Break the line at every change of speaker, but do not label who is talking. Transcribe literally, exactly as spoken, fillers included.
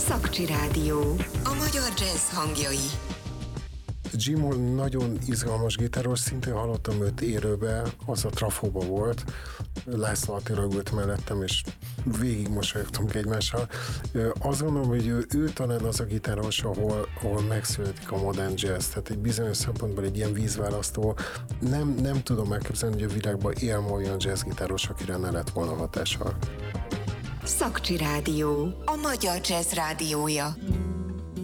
Szakcsi Rádió. A magyar jazz hangjai.
Jim Hall nagyon izgalmas gitáros, szintén hallottam őt élőbe, az a Trafóba volt. László Attila ült mellettem, és végig mosolyogtunk egymással. Azt gondolom, hogy ő, ő talán az a gitáros, ahol, ahol megszületik a modern jazz, tehát egy bizonyos szempontból egy ilyen vízválasztó. Nem, nem tudom elképzelni, hogy a világban él olyan jazzgitáros, akire ne lett volna hatással.
Szakcsi Rádió. A magyar jazz rádiója.